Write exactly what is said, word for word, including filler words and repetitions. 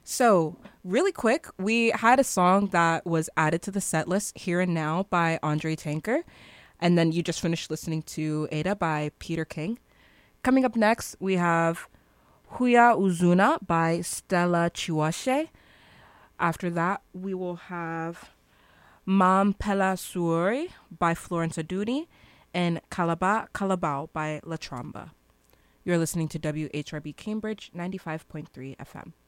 So, really quick, we had a song that was added to the set list, Here and Now by Andre Tanker. And then you just finished listening to Ada by Peter King. Coming up next, we have Huya Uzuna by Stella Chiwashe. After that, we will have Mam Pela Suori by Florence Aduni and Kalaba Kalabao by La Tromba. You're listening to W H R B Cambridge ninety-five point three F M.